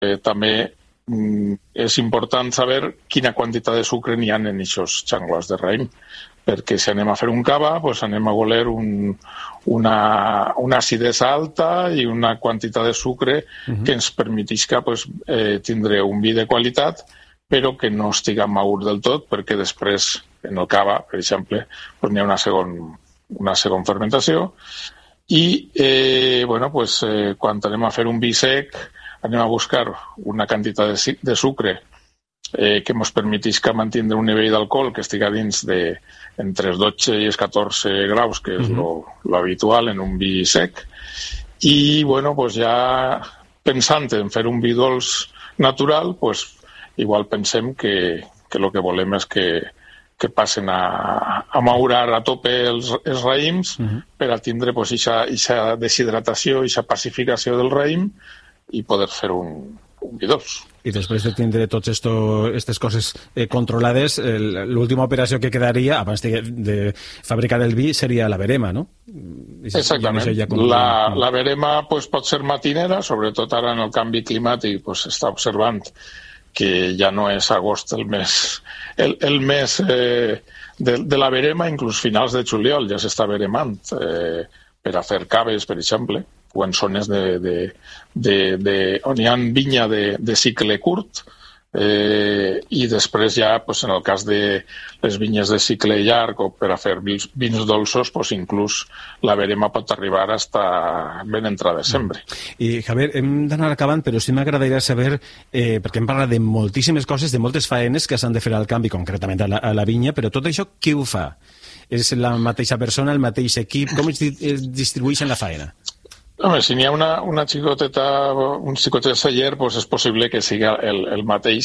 també és important saber quina quantitat de sucre n'hi ha en aquests xanglots de raïm, perquè si anem a fer un cava, doncs anem a voler una acidesa alta i una quantitat de sucre que ens permetisca tindre un vi de qualitat, però que no estiga madur del tot, perquè després, en el cava, per exemple, n'hi ha una segona fermentació. I quan anem a fer un vi sec, anem a buscar una quantitat de sucre que ens permetisca mantenir un nivell d'alcohol que estiga dins entre els 12 i els 14 graus, que és l'habitual en un vi sec. I ja pensant en fer un vi dolç natural, igual pensem que el que volem és que passen a maurar a tope els raïms per a tindre aquesta deshidratació, aquesta pacificació del raïm i poder fer un vi dolç. I després de tindre totes aquestes coses controlades, l'última operació que quedaria abans de fabricar el vi seria la verema, no? Exactament. La verema pot ser matinera, sobretot ara en el canvi climàtic s'està observant que ja no és agost el mes de la verema, inclús finals de juliol ja s'està veremant per a fer caves, per exemple, o en zones on hi ha vinya de cicle curt, i després ja, en el cas de les vinyes de cicle llarg o per a fer vins dolços, inclús la verema pot arribar fins ben entrar desembre. I Javier, hem d'anar acabant, però sí m'agradaria saber, perquè hem parlat de moltíssimes coses, de moltes faenes que s'han de fer al canvi, concretament a la vinya, però tot això qui ho fa? És la mateixa persona, el mateix equip? Com es distribueixen la faena? Home, si n'hi ha un xicotet celler, és possible que sigui el mateix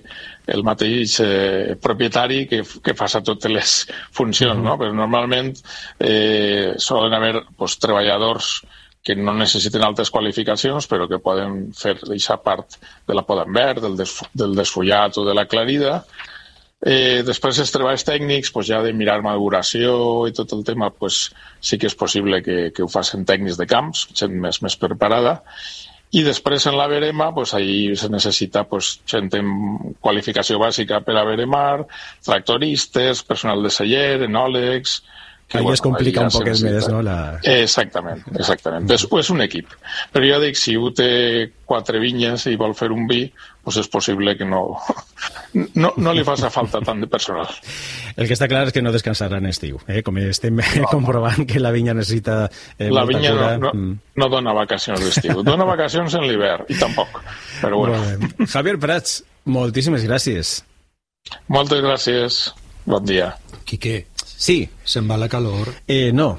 propietari que fa totes les funcions, no? Però normalment solen haver treballadors que no necessiten altes qualificacions, però que poden fer aquesta part de la poda en verd, del desfollat o de la clarida. Després els treballs tècnics, ja de mirar maduració i tot el tema, sí que és possible que ho facin tècnics de camps, gent més preparada. I després en la verema, ahí se necessita gent amb qualificació bàsica per a veremar, tractoristes, personal de celler, enòlegs... Ahí es complica un poquet més, no? Exactament. És un equip. Però ja dic, si un té 4 vinyes i vol fer un vi, és possible que no li faci falta tant de personal. El que està clar és que no descansarà en estiu, com estem comprovant que la vinya necessita la vinya no dona vacacions d'estiu, dona vacacions en l'hivern, i tampoc. Però bueno. Javier Prats, moltíssimes gràcies. Moltes gràcies. Bon dia. Quique. Sí. Se'n va la calor? No.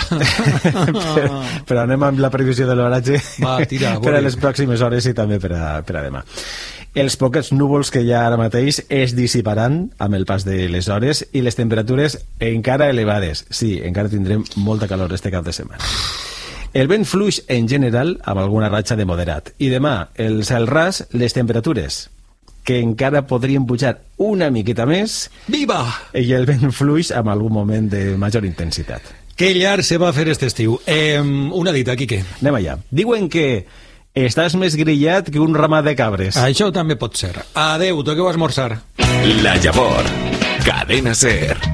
però anem amb la previsió de l'oratge per a les pròximes hores i també per a demà. Els poquets núvols que hi ha ara mateix es dissiparan amb el pas de les hores i les temperatures encara elevades. Sí, encara tindrem molta calor este cap de setmana. El vent fluix en general amb alguna ratxa de moderat. I demà, el cel ras, les temperatures que encara podrien pujar una miqueta més. Viva! I el vent fluix amb algun moment de major intensitat. Que llarg se va fer este estiu. Una dita, Quique. Anem allà. Diuen que estàs més grillat que un ramat de cabres. Això també pot ser. Adeu, toqueu a esmorzar. La Llavor. Cadena SER.